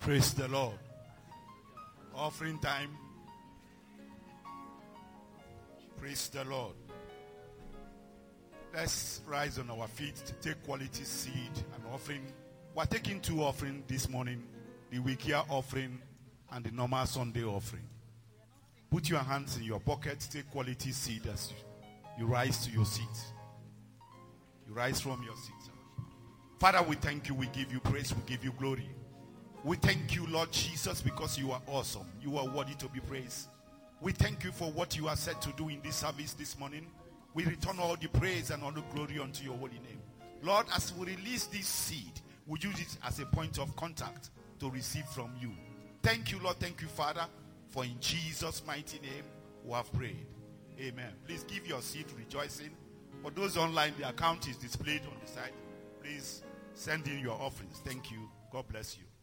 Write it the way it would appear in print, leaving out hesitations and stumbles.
Praise the Lord. Offering time. Praise the Lord. Let's rise on our feet to take quality seed and offering. We're taking two offerings this morning. The Wikia offering and the normal Sunday offering. Put your hands in your pocket. Take quality seed as you rise to your seat. You rise from your seat. Father, we thank you. We give you praise. We give you glory. We thank you, Lord Jesus, because you are awesome. You are worthy to be praised. We thank you for what you are set to do in this service this morning. We return all the praise and all the glory unto your holy name. Lord, as we release this seed, we use it as a point of contact to receive from you. Thank you, Lord. Thank you, Father, for in Jesus' mighty name we have prayed. Amen. Please give your seed rejoicing. For those online, the account is displayed on the side. Please send in your offerings. Thank you. God bless you.